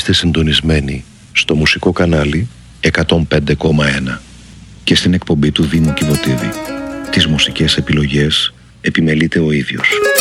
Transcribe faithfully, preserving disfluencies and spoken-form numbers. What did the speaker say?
Είστε συντονισμένοι στο μουσικό κανάλι εκατόν πέντε κόμμα ένα και στην εκπομπή του Δήμου Κιβωτίδη. Τις μουσικές επιλογές επιμελείται ο ίδιος.